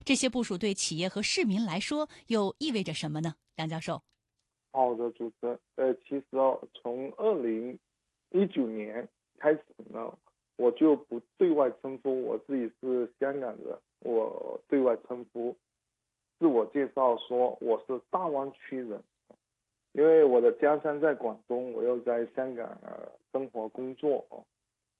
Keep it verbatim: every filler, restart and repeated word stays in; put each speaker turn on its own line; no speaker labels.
这些部署对企业和市民来说又意味着什么呢？梁教授。
好的，主持人。呃，其实哦，从二零一九年开始呢，我就不对外称呼我自己是香港人，我对外称呼自我介绍说我是大湾区人，因为我的家乡在广东，我又在香港呃生活工作。